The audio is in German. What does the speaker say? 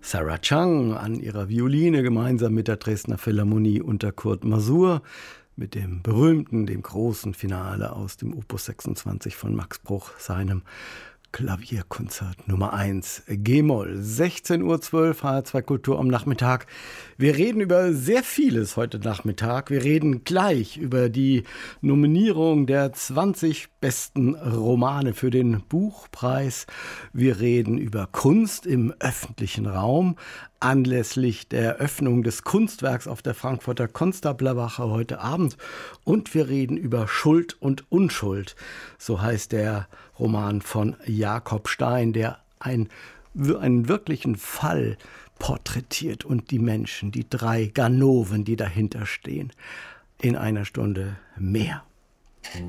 Sarah Chang an ihrer Violine gemeinsam mit der Dresdner Philharmonie unter Kurt Masur mit dem berühmten, dem großen Finale aus dem Opus 26 von Max Bruch, seinem Klavierkonzert Nummer 1, G-Moll. 16:12 Uhr, HR2 Kultur am Nachmittag. Wir reden über sehr vieles heute Nachmittag. Wir reden gleich über die Nominierung der 20 besten Romane für den Buchpreis. Wir reden über Kunst im öffentlichen Raum anlässlich der Eröffnung des Kunstwerks auf der Frankfurter Konstablerwache heute Abend. Und wir reden über Schuld und Unschuld. So heißt der Roman von Jakob Stein, der einen wirklichen Fall porträtiert und die Menschen, die 3 Ganoven, die dahinter stehen. In einer Stunde mehr.